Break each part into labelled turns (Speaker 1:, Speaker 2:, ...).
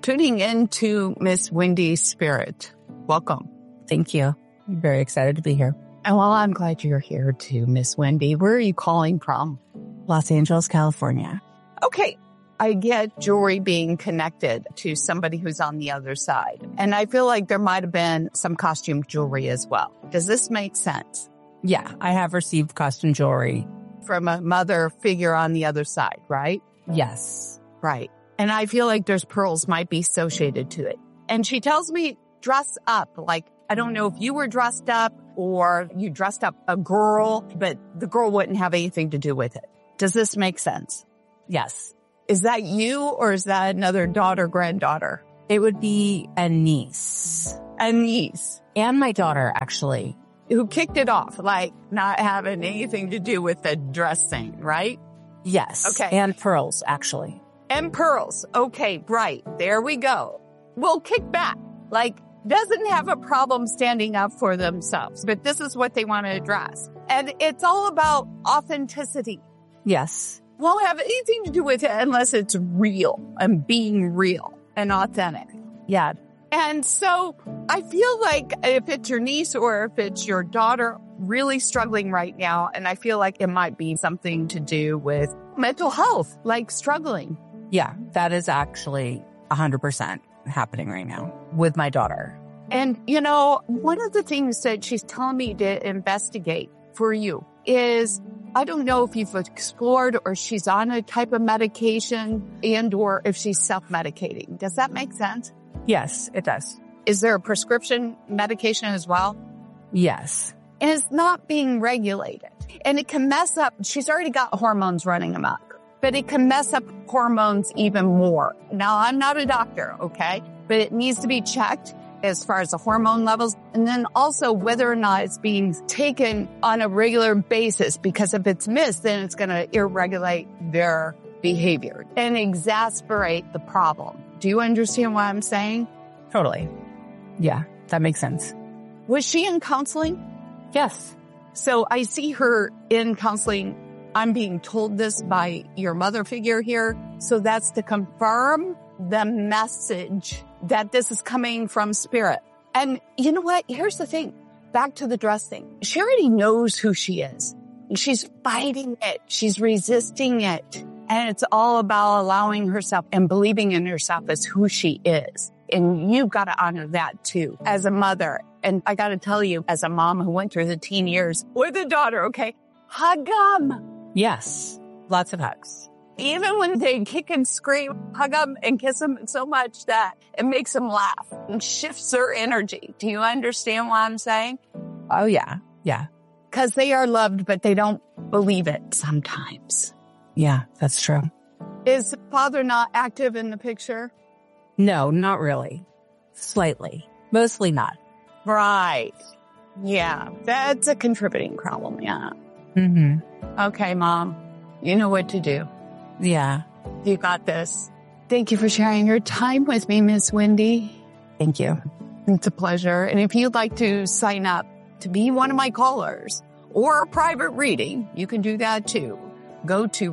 Speaker 1: tuning into Miss Wendy's spirit. Welcome.
Speaker 2: Thank you. I'm very excited to be here.
Speaker 1: And well, I'm glad you're here too, Miss Wendy. Where are you calling from?
Speaker 2: Los Angeles, California.
Speaker 1: Okay. I get jewelry being connected to somebody who's on the other side. And I feel like there might have been some costume jewelry as well. Does this make sense?
Speaker 2: Yeah, I have received costume jewelry.
Speaker 1: From a mother figure on the other side, right?
Speaker 2: Yes.
Speaker 1: Right. And I feel like there's pearls might be associated to it. And she tells me dress up. Like, I don't know if you were dressed up or you dressed up a girl, but the girl wouldn't have anything to do with it. Does this make sense?
Speaker 2: Yes.
Speaker 1: Is that you or is that another daughter, granddaughter?
Speaker 2: It would be a niece.
Speaker 1: A niece.
Speaker 2: And my daughter, actually.
Speaker 1: Who kicked it off, like not having anything to do with the dress thing, right?
Speaker 2: Yes.
Speaker 1: Okay.
Speaker 2: And pearls, actually.
Speaker 1: And pearls. Okay, right. There we go. We'll kick back. Like, doesn't have a problem standing up for themselves, but this is what they want to address. And it's all about authenticity.
Speaker 2: Yes.
Speaker 1: Won't have anything to do with it unless it's real and being real and authentic.
Speaker 2: Yeah.
Speaker 1: And so I feel like if it's your niece or if it's your daughter really struggling right now, and I feel like it might be something to do with mental health, like struggling.
Speaker 2: Yeah, that is actually 100% happening right now with my daughter.
Speaker 1: And, you know, one of the things that she's telling me to investigate for you is, I don't know if you've explored or she's on a type of medication and or if she's self-medicating. Does that make sense?
Speaker 2: Yes, it does.
Speaker 1: Is there a prescription medication as well?
Speaker 2: Yes.
Speaker 1: And it's not being regulated. And it can mess up. She's already got hormones running amok, but it can mess up hormones even more. Now, I'm not a doctor, okay? But it needs to be checked as far as the hormone levels. And then also whether or not it's being taken on a regular basis, because if it's missed, then it's going to irregulate their behavior and exacerbate the problem. Do you understand what I'm saying?
Speaker 2: Totally. Yeah, that makes sense.
Speaker 1: Was she in counseling?
Speaker 2: Yes.
Speaker 1: So I see her in counseling. I'm being told this by your mother figure here. So that's to confirm the message that this is coming from spirit. And you know what? Here's the thing. Back to the dress thing. She already knows who she is. She's fighting it. She's resisting it. And it's all about allowing herself and believing in herself as who she is. And you've got to honor that too as a mother. And I got to tell you, as a mom who went through the teen years with a daughter, okay, hug them.
Speaker 2: Yes. Lots of hugs.
Speaker 1: Even when they kick and scream, hug them and kiss them so much that it makes them laugh and shifts their energy. Do you understand what I'm saying?
Speaker 2: Oh, yeah. Yeah.
Speaker 1: Because they are loved, but they don't believe it sometimes.
Speaker 2: Yeah, that's true.
Speaker 1: Is father not active in the picture?
Speaker 2: No, not really. Slightly. Mostly not.
Speaker 1: Right. Yeah, that's a contributing problem, yeah.
Speaker 2: Mm-hmm.
Speaker 1: Okay, Mom. You know what to do.
Speaker 2: Yeah.
Speaker 1: You got this. Thank you for sharing your time with me, Miss Wendy.
Speaker 2: Thank you.
Speaker 1: It's a pleasure. And if you'd like to sign up to be one of my callers or a private reading, you can do that too. Go to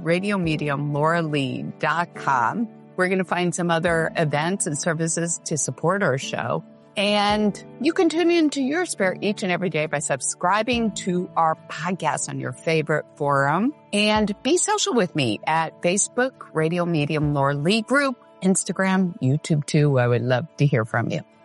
Speaker 1: radiomediumlauralee.com. We're going to find some other events and services to support our show. And you can tune into your spirit each and every day by subscribing to our podcast on your favorite forum. And be social with me at Facebook, Radio Medium Laura Lee Group, Instagram, YouTube too. I would love to hear from you.